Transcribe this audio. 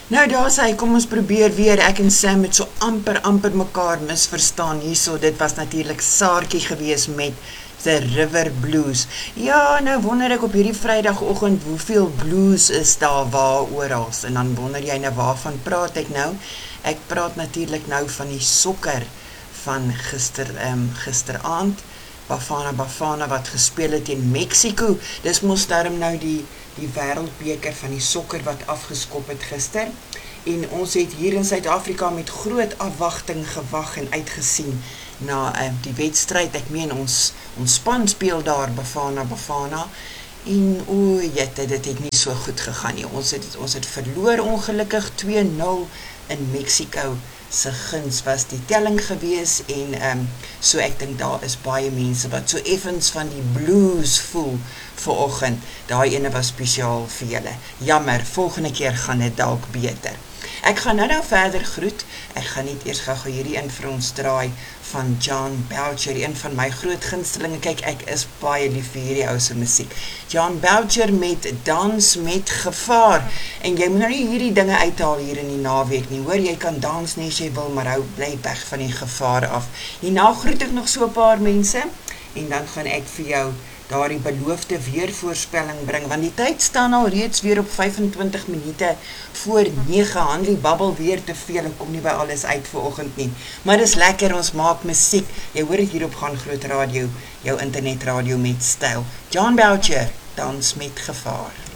Nou daar sê, kom ons probeer weer, ek en Sam het so amper mekaar misverstaan hierso, dit was natuurlik Saartjie gewees met The River Blues. Ja, nou wonder ek op hierdie Vrydagoggend hoeveel blues is daar waar orals, en dan wonder jy nou waarvan praat ek nou? Ek praat natuurlik nou van die sokker van gisteraand, Bafana wat gespeel het in Mexico. Dis mos daarom nou die wêreldbeker van die sokker wat afgeskop het gister. En ons het hier in Suid-Afrika met groot afwagting gewag en uitgesien na die wedstryd. Ek meen ons span speel daar Bafana. En dit het nie so goed gegaan nie. Ons het verloor ongelukkig 2-0 in Mexico. Se guns was die telling gewees en so ek dink daar is baie mense wat so effens van die blues voel vanoggend. Daai ene was spesiaal vir julle. Jammer, volgende keer gaan dit dalk beter. Ek gaan nou verder groet. Ek gaan net eers gou hierdie een vir ons draai van John Boucher, een van my groot gunstelinge. Kyk, ek is baie lief vir hierdie ou se musiek. John Boucher met Dans met Gevaar. En jy moet nou nie hierdie dinge uithaal hier in die naweek nie. Hoor, jy kan dans nie as jy wil, maar hou bly weg van die gevaar af. Hierna groet ek nog so 'n paar mense en dan gaan ek vir jou daardie beloofde weervoorspelling bring, want die tyd staan al reeds weer op 25 minute voor 9, Hanlie babbel weer te veel en kom nie by alles uit vanoggend nie. Maar dis lekker, ons maak musiek. Jy hoor dit hier op Gaan Groot Radio, jou internetradio met styl. John Boucher, Dans met Gevaar.